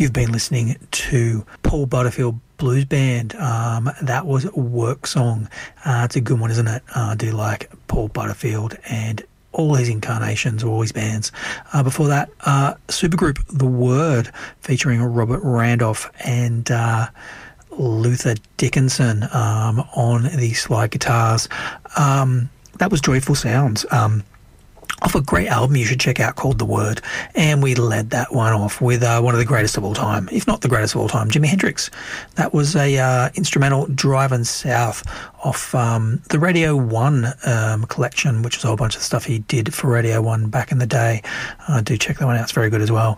You've been listening to Paul Butterfield Blues Band. That was Work Song. It's a good one, isn't it? I do like Paul Butterfield and all his incarnations, all his bands. Before that, supergroup The Word, featuring Robert Randolph and Luther Dickinson on the slide guitars. That was Joyful Sounds, off a great album you should check out called The Word, and we led that one off with one of the greatest of all time, if not the greatest of all time, Jimi Hendrix. That was a instrumental, Driving South, off the Radio 1 collection, which was a whole bunch of stuff he did for Radio 1 back in the day. Do check that one out, it's very good as well.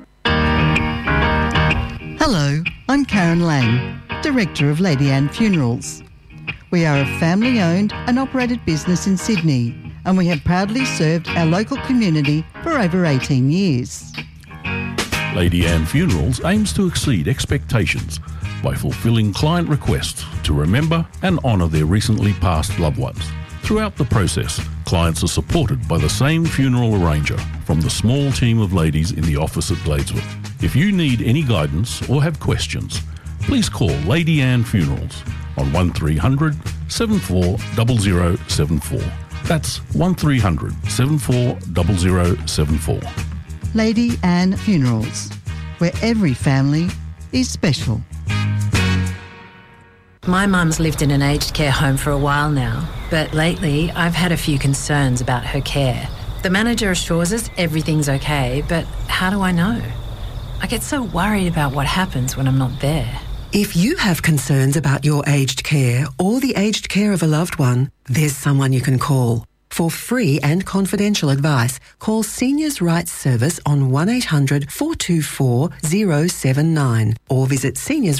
Hello, I'm Karen Lang, Director of Lady Anne Funerals. We are a family-owned and operated business in Sydney, and we have proudly served our local community for over 18 years. Lady Anne Funerals aims to exceed expectations by fulfilling client requests to remember and honour their recently passed loved ones. Throughout the process, clients are supported by the same funeral arranger from the small team of ladies in the office at Bladesworth. If you need any guidance or have questions, please call Lady Anne Funerals on 1300 740074. That's 1300 740074. Lady Anne Funerals, where every family is special. My mum's lived in an aged care home for a while now, but lately I've had a few concerns about her care. The manager assures us everything's okay, but how do I know? I get so worried about what happens when I'm not there. If you have concerns about your aged care or the aged care of a loved one, there's someone you can call. For free and confidential advice, call Seniors' Rights Service on 1800 424 079 or visit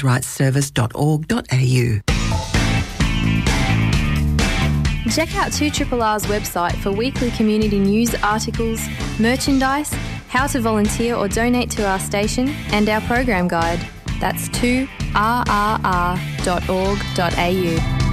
seniorsrightsservice.org.au. Check out 2RRR's website for weekly community news articles, merchandise, how to volunteer or donate to our station, and our program guide. That's 2RRR.org.au.